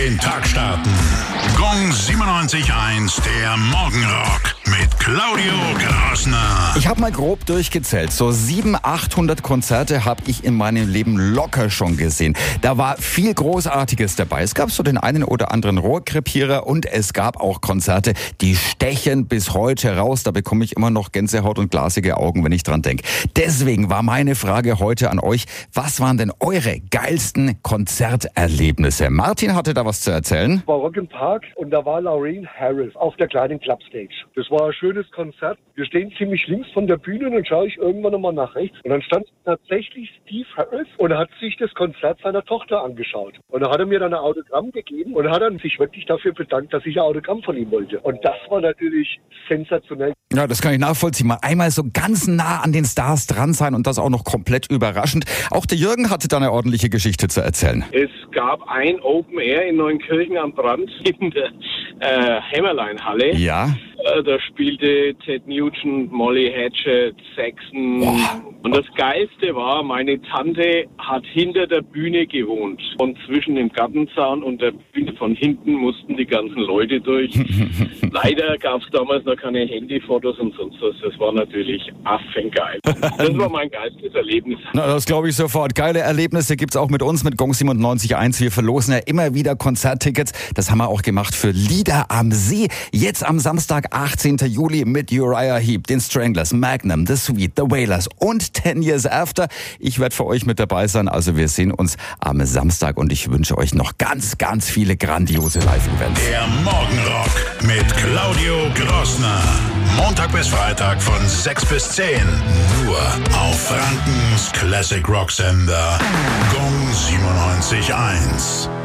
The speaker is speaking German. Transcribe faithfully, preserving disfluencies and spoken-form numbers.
Den Tag starten. Gong siebenundneunzig eins, der Morgenrock mit Claudio Grassner. Ich habe mal grob durchgezählt. So siebenhundert, achthundert Konzerte habe ich in meinem Leben locker schon gesehen. Da war viel Großartiges dabei. Es gab so den einen oder anderen Rohrkrepierer und es gab auch Konzerte, die stechen bis heute raus. Da bekomme ich immer noch Gänsehaut und glasige Augen, wenn ich dran denke. Deswegen war meine Frage heute an euch: Was waren denn eure geilsten Konzerterlebnisse? Martin hatte da was zu erzählen. War Rock im Park und da war Laureen Harris auf der kleinen Clubstage. Das war ein schönes Konzert. Wir stehen ziemlich links von der Bühne und dann schaue ich irgendwann nochmal nach rechts. Und dann stand tatsächlich Steve Harris und hat sich das Konzert seiner Tochter angeschaut. Und da hat er mir dann ein Autogramm gegeben und hat dann sich wirklich dafür bedankt, dass ich ein Autogramm von ihm wollte. Und das war natürlich sensationell. Ja, das kann ich nachvollziehen. Mal einmal so ganz nah an den Stars dran sein und das auch noch komplett überraschend. Auch der Jürgen hatte da eine ordentliche Geschichte zu erzählen. Es gab ein Open Air in Neunkirchen am Brand in der äh, Hämmerlein-Halle. Ja. Äh, da spielte Ted Nugent, Molly Hatchet, Saxon. Boah. Und das Geilste war, meine Tante hat hinter der Bühne gewohnt. Und zwischen dem Gartenzaun und der Bühne von hinten mussten die ganzen Leute durch. Leider gab es damals noch keine Handyfotos und sonst was. Das war natürlich affengeil. Das war mein geilstes Erlebnis. Na, das glaube ich sofort. Geile Erlebnisse gibt's auch mit uns, mit Gong siebenundneunzig Komma eins. Wir verlosen ja immer wieder Konzerttickets. Das haben wir auch gemacht für Lieder am See. Jetzt am Samstag, achtzehnten Juli mit Uriah Heep, den Stranglers, Magnum, The Sweet, The Wailers und Ten Years After. Ich werde für euch mit dabei sein. Also wir sehen uns am Samstag und ich wünsche euch noch ganz, ganz viele grandiose Live-Events. Der Morgenrock mit Claudio Grassner. Montag bis Freitag von sechs bis zehn. Nur auf Frankens Classic Rock Sender Gong siebenundneunzig Komma eins.